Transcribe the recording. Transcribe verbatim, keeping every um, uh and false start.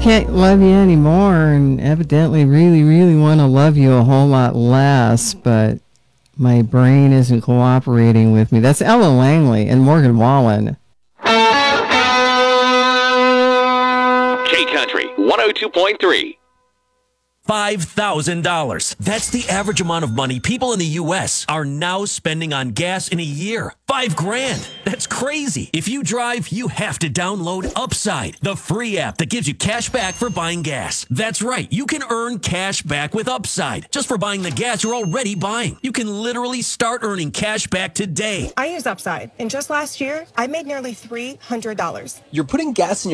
can't love you anymore and evidently really, really want to love you a whole lot less, but my brain isn't cooperating with me. That's Ella Langley and Morgan Wallen. K-Country one oh two point three. five thousand dollars. That's the average amount of money people in the U S are now spending on gas in a year. Five grand. That's crazy. If you drive, you have to download Upside, the free app that gives you cash back for buying gas. That's right. You can earn cash back with Upside just for buying the gas you're already buying. You can literally start earning cash back today. I use Upside, and just last year, I made nearly three hundred dollars. You're putting gas in your